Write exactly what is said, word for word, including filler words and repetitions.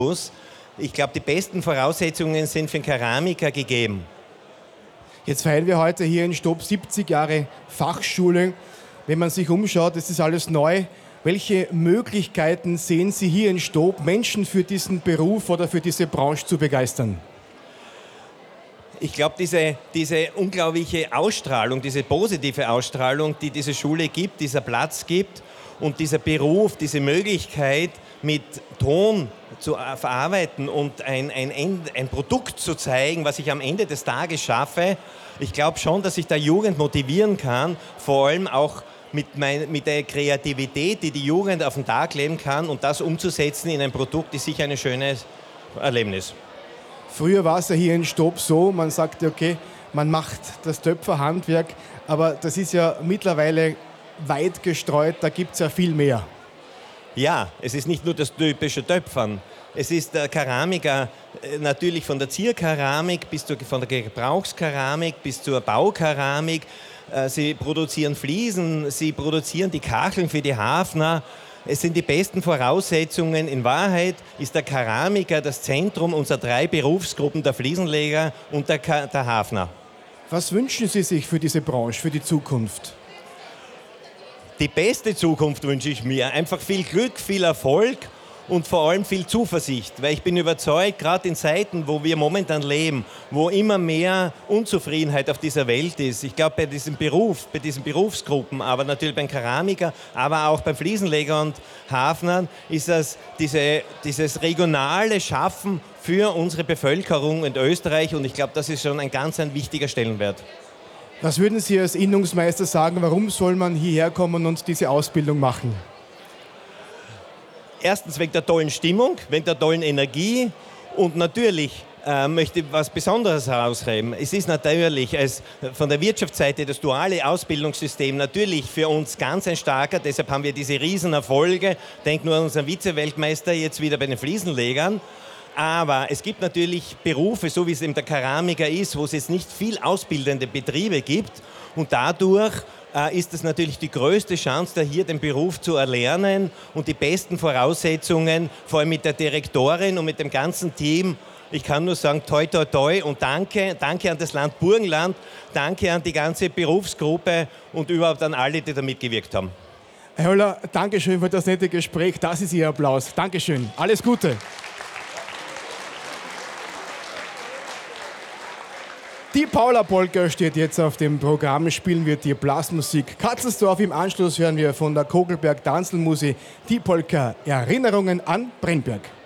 Ich glaube, die besten Voraussetzungen sind für einen Keramiker gegeben. Jetzt feiern wir heute hier in Stop siebzig Jahre Fachschule. Wenn man sich umschaut, das ist alles neu. Welche Möglichkeiten sehen Sie hier in Stop, Menschen für diesen Beruf oder für diese Branche zu begeistern? Ich glaube, diese, diese unglaubliche Ausstrahlung, diese positive Ausstrahlung, die diese Schule gibt, dieser Platz gibt und dieser Beruf, diese Möglichkeit, mit Ton zu verarbeiten und ein, ein, ein Produkt zu zeigen, was ich am Ende des Tages schaffe. Ich glaube schon, dass ich da Jugend motivieren kann, vor allem auch mit, mein, mit der Kreativität, die die Jugend auf den Tag leben kann, und das umzusetzen in ein Produkt ist sicher ein schönes Erlebnis. Früher war es ja hier in Stop so, man sagte, okay, man macht das Töpferhandwerk, aber das ist ja mittlerweile weit gestreut, da gibt es ja viel mehr. Ja, es ist nicht nur das typische Töpfern. Es ist der Keramiker, natürlich von der Zierkeramik bis zur, von der Gebrauchskeramik bis zur Baukeramik. Sie produzieren Fliesen, sie produzieren die Kacheln für die Hafner. Es sind die besten Voraussetzungen. In Wahrheit ist der Keramiker das Zentrum unserer drei Berufsgruppen, der Fliesenleger und der, Ka- der Hafner. Was wünschen Sie sich für diese Branche, für die Zukunft? Die beste Zukunft wünsche ich mir. Einfach viel Glück, viel Erfolg und vor allem viel Zuversicht. Weil ich bin überzeugt, gerade in Zeiten, wo wir momentan leben, wo immer mehr Unzufriedenheit auf dieser Welt ist. Ich glaube, bei diesem Beruf, bei diesen Berufsgruppen, aber natürlich beim Keramiker, aber auch beim Fliesenleger und Hafnern, ist das diese, dieses regionale Schaffen für unsere Bevölkerung in Österreich. Und ich glaube, das ist schon ein ganz ein wichtiger Stellenwert. Was würden Sie als Innungsmeister sagen, warum soll man hierher kommen und diese Ausbildung machen? Erstens wegen der tollen Stimmung, wegen der tollen Energie und natürlich äh, möchte ich was Besonderes herausheben. Es ist natürlich als, von der Wirtschaftsseite das duale Ausbildungssystem natürlich für uns ganz ein starker, deshalb haben wir diese Riesenerfolge. Denkt nur an unseren Vize-Weltmeister jetzt wieder bei den Fliesenlegern. Aber es gibt natürlich Berufe, so wie es eben der Keramiker ist, wo es jetzt nicht viel ausbildende Betriebe gibt. Und dadurch äh, ist es natürlich die größte Chance, da hier den Beruf zu erlernen und die besten Voraussetzungen, vor allem mit der Direktorin und mit dem ganzen Team. Ich kann nur sagen, toi, toi, toi und danke. Danke an das Land Burgenland, danke an die ganze Berufsgruppe und überhaupt an alle, die da mitgewirkt haben. Herr Höller, danke schön für das nette Gespräch. Das ist Ihr Applaus. Dankeschön. Alles Gute. Die Paula-Polka steht jetzt auf dem Programm, spielen wir die Blasmusik Katzelsdorf. Im Anschluss hören wir von der Kogelberg Tanzelmusik die Polka Erinnerungen an Brennberg.